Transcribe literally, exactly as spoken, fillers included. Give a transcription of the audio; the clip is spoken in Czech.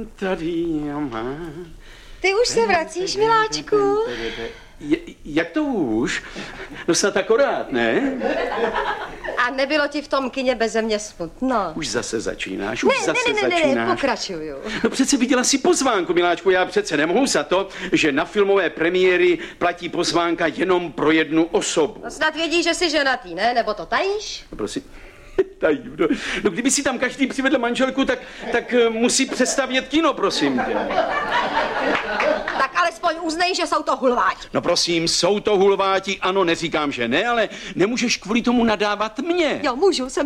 Tady má. Ty už se vracíš, miláčku? Je, jak to už? No snad akorát, ne? A nebylo ti v tom kině beze mě smutno? Už zase začínáš, už ne, zase ne, ne, ne, začínáš. Ne, ne, pokračuju. No přece viděla si pozvánku, miláčku, já přece nemohu za to, že na filmové premiéry platí pozvánka jenom pro jednu osobu. No snad vědí, že jsi ženatý, ne? Nebo to tajíš? No prosím. Tajím, no. no kdyby si tam každý přivedl manželku, tak, tak musí přestavět kino, prosím tě. Tak alespoň uznej, že jsou to hulváti. No prosím, jsou to hulváti, ano, neříkám, že ne, ale nemůžeš kvůli tomu nadávat mě. Jo, můžu, jsem